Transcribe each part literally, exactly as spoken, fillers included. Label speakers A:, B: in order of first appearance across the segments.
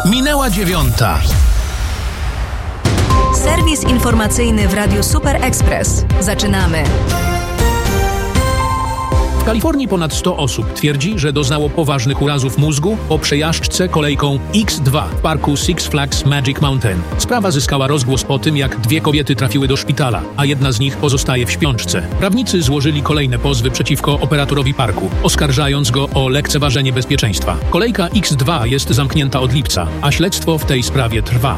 A: Minęła dziewiąta.
B: Serwis informacyjny w Radiu Super Express. Zaczynamy.
A: W Kalifornii ponad sto osób twierdzi, że doznało poważnych urazów mózgu po przejażdżce kolejką X dwa w parku Six Flags Magic Mountain. Sprawa zyskała rozgłos po tym, jak dwie kobiety trafiły do szpitala, a jedna z nich pozostaje w śpiączce. Prawnicy złożyli kolejne pozwy przeciwko operatorowi parku, oskarżając go o lekceważenie bezpieczeństwa. Kolejka X dwa jest zamknięta od lipca, a śledztwo w tej sprawie trwa.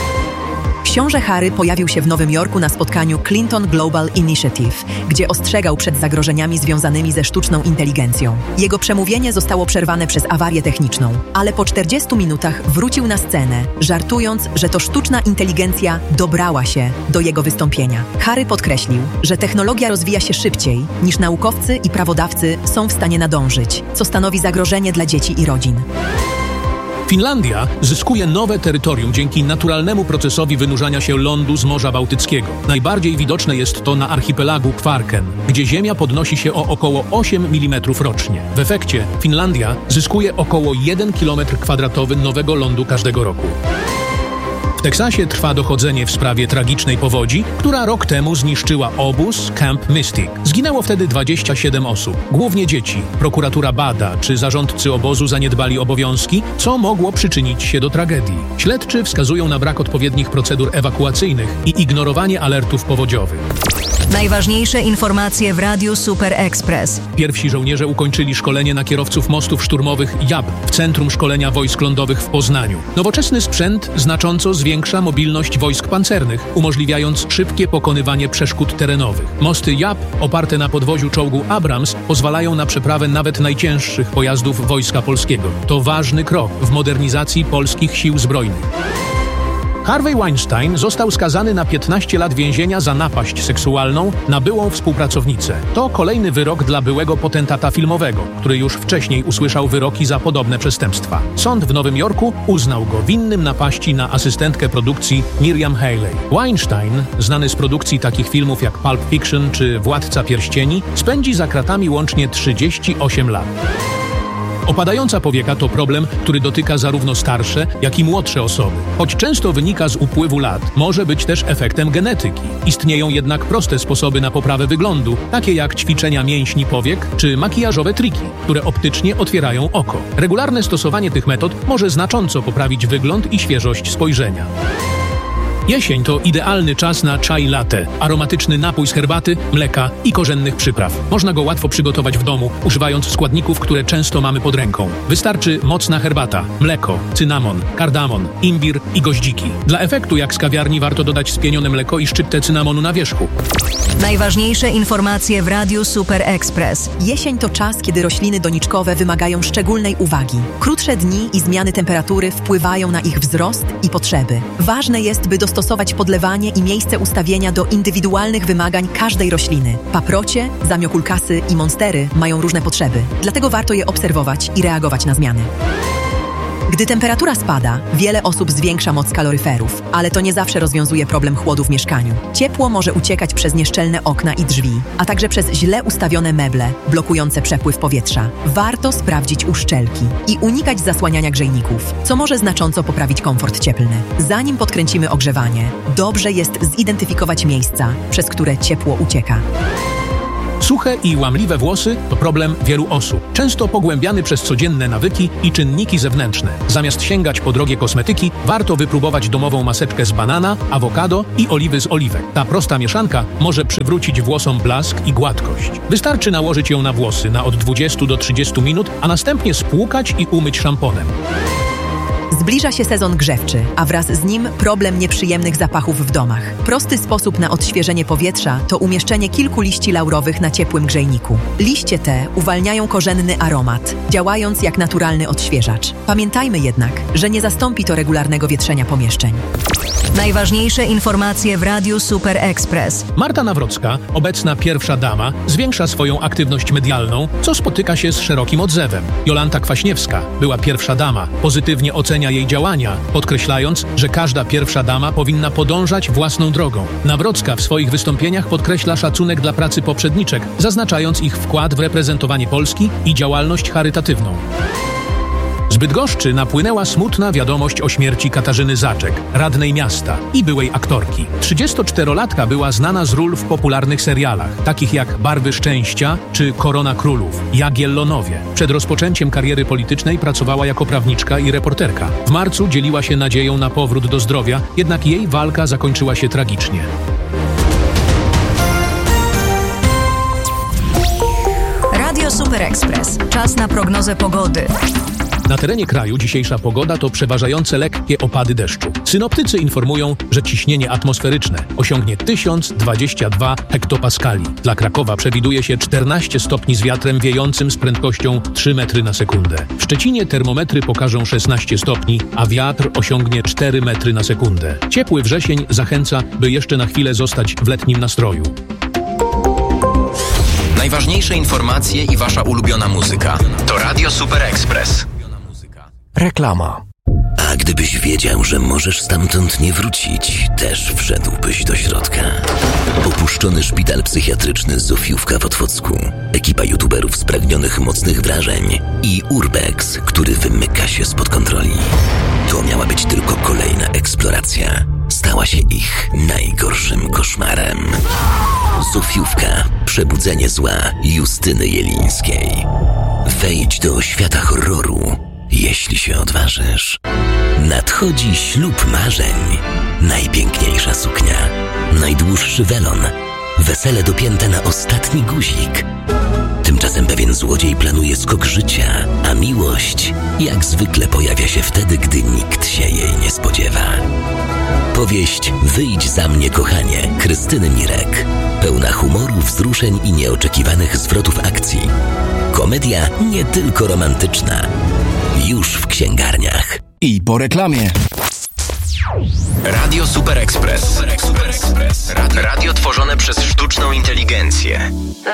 C: Książę Harry pojawił się w Nowym Jorku na spotkaniu Clinton Global Initiative, gdzie ostrzegał przed zagrożeniami związanymi ze sztuczną inteligencją. Jego przemówienie zostało przerwane przez awarię techniczną, ale po czterdziestu minutach wrócił na scenę, żartując, że to sztuczna inteligencja dobrała się do jego wystąpienia. Harry podkreślił, że technologia rozwija się szybciej, niż naukowcy i prawodawcy są w stanie nadążyć, co stanowi zagrożenie dla dzieci i rodzin.
A: Finlandia zyskuje nowe terytorium dzięki naturalnemu procesowi wynurzania się lądu z Morza Bałtyckiego. Najbardziej widoczne jest to na archipelagu Kvarken, gdzie ziemia podnosi się o około osiem milimetrów rocznie. W efekcie Finlandia zyskuje około jeden kilometr kwadratowy nowego lądu każdego roku. W Teksasie trwa dochodzenie w sprawie tragicznej powodzi, która rok temu zniszczyła obóz Camp Mystic. Zginęło wtedy dwadzieścia siedem osób, głównie dzieci. Prokuratura bada, czy zarządcy obozu zaniedbali obowiązki, co mogło przyczynić się do tragedii. Śledczy wskazują na brak odpowiednich procedur ewakuacyjnych i ignorowanie alertów powodziowych.
B: Najważniejsze informacje w Radiu Super Express.
A: Pierwsi żołnierze ukończyli szkolenie na kierowców mostów szturmowych J A B w Centrum Szkolenia Wojsk Lądowych w Poznaniu. Nowoczesny sprzęt znacząco zwiększa mobilność wojsk pancernych, umożliwiając szybkie pokonywanie przeszkód terenowych. Mosty J A B oparte na podwoziu czołgu Abrams pozwalają na przeprawę nawet najcięższych pojazdów Wojska Polskiego. To ważny krok w modernizacji polskich sił zbrojnych. Harvey Weinstein został skazany na piętnaście lat więzienia za napaść seksualną na byłą współpracownicę. To kolejny wyrok dla byłego potentata filmowego, który już wcześniej usłyszał wyroki za podobne przestępstwa. Sąd w Nowym Jorku uznał go winnym napaści na asystentkę produkcji Miriam Haley. Weinstein, znany z produkcji takich filmów jak Pulp Fiction czy Władca Pierścieni, spędzi za kratami łącznie trzydzieści osiem lat. Opadająca powieka to problem, który dotyka zarówno starsze, jak i młodsze osoby. Choć często wynika z upływu lat, może być też efektem genetyki. Istnieją jednak proste sposoby na poprawę wyglądu, takie jak ćwiczenia mięśni powiek czy makijażowe triki, które optycznie otwierają oko. Regularne stosowanie tych metod może znacząco poprawić wygląd i świeżość spojrzenia. Jesień to idealny czas na chai latte, aromatyczny napój z herbaty, mleka i korzennych przypraw. Można go łatwo przygotować w domu, używając składników, które często mamy pod ręką. Wystarczy mocna herbata, mleko, cynamon, kardamon, imbir i goździki. Dla efektu jak z kawiarni warto dodać spienione mleko i szczyptę cynamonu na wierzchu.
B: Najważniejsze informacje w Radiu Super Express.
C: Jesień to czas, kiedy rośliny doniczkowe wymagają szczególnej uwagi. Krótsze dni i zmiany temperatury wpływają na ich wzrost i potrzeby. Ważne jest, by dostosować podlewanie i miejsce ustawienia do indywidualnych wymagań każdej rośliny. Paprocie, zamiokulkasy i monstery mają różne potrzeby, dlatego warto je obserwować i reagować na zmiany. Gdy temperatura spada, wiele osób zwiększa moc kaloryferów, ale to nie zawsze rozwiązuje problem chłodu w mieszkaniu. Ciepło może uciekać przez nieszczelne okna i drzwi, a także przez źle ustawione meble, blokujące przepływ powietrza. Warto sprawdzić uszczelki i unikać zasłaniania grzejników, co może znacząco poprawić komfort cieplny. Zanim podkręcimy ogrzewanie, dobrze jest zidentyfikować miejsca, przez które ciepło ucieka.
A: Suche i łamliwe włosy to problem wielu osób, często pogłębiany przez codzienne nawyki i czynniki zewnętrzne. Zamiast sięgać po drogie kosmetyki, warto wypróbować domową maseczkę z banana, awokado i oliwy z oliwek. Ta prosta mieszanka może przywrócić włosom blask i gładkość. Wystarczy nałożyć ją na włosy na od dwudziestu do trzydziestu minut, a następnie spłukać i umyć szamponem.
C: Zbliża się sezon grzewczy, a wraz z nim problem nieprzyjemnych zapachów w domach. Prosty sposób na odświeżenie powietrza to umieszczenie kilku liści laurowych na ciepłym grzejniku. Liście te uwalniają korzenny aromat, działając jak naturalny odświeżacz. Pamiętajmy jednak, że nie zastąpi to regularnego wietrzenia pomieszczeń.
B: Najważniejsze informacje w Radiu Super Express.
A: Marta Nawrocka, obecna pierwsza dama, zwiększa swoją aktywność medialną, co spotyka się z szerokim odzewem. Jolanta Kwaśniewska, była pierwsza dama, pozytywnie ocenia jej działania, podkreślając, że każda pierwsza dama powinna podążać własną drogą. Nawrocka w swoich wystąpieniach podkreśla szacunek dla pracy poprzedniczek, zaznaczając ich wkład w reprezentowanie Polski i działalność charytatywną. Z Bydgoszczy napłynęła smutna wiadomość o śmierci Katarzyny Zaczek, radnej miasta i byłej aktorki. trzydziestoczterolatka była znana z ról w popularnych serialach, takich jak Barwy Szczęścia czy Korona Królów, Jagiellonowie. Przed rozpoczęciem kariery politycznej pracowała jako prawniczka i reporterka. W marcu dzieliła się nadzieją na powrót do zdrowia, jednak jej walka zakończyła się tragicznie.
B: Radio Super Express. Czas na prognozę pogody.
A: Na terenie kraju dzisiejsza pogoda to przeważające lekkie opady deszczu. Synoptycy informują, że ciśnienie atmosferyczne osiągnie tysiąc dwadzieścia dwa hektopaskali. Dla Krakowa przewiduje się czternaście stopni z wiatrem wiejącym z prędkością trzy metry na sekundę. W Szczecinie termometry pokażą szesnaście stopni, a wiatr osiągnie cztery metry na sekundę. Ciepły wrzesień zachęca, by jeszcze na chwilę zostać w letnim nastroju.
D: Najważniejsze informacje i wasza ulubiona muzyka. To Radio Super Express.
E: Reklama.
F: A gdybyś wiedział, że możesz stamtąd nie wrócić, też wszedłbyś do środka. Opuszczony szpital psychiatryczny Zofiówka w Otwocku, ekipa youtuberów spragnionych mocnych wrażeń i Urbex, który wymyka się spod kontroli. To miała być tylko kolejna eksploracja. Stała się ich najgorszym koszmarem. Zofiówka. Przebudzenie zła Justyny Jelińskiej. Wejdź do świata horroru, jeśli się odważysz. Nadchodzi ślub marzeń. Najpiękniejsza suknia, najdłuższy welon, wesele dopięte na ostatni guzik. Tymczasem pewien złodziej planuje skok życia, a miłość jak zwykle pojawia się wtedy, gdy nikt się jej nie spodziewa. Powieść Wyjdź za mnie, kochanie, Krystyny Mirek. Pełna humoru, wzruszeń i nieoczekiwanych zwrotów akcji. Komedia nie tylko romantyczna. Już w księgarniach.
E: I po reklamie.
D: Radio Super Express. Super Express. Radio, radio tworzone przez sztuczną inteligencję.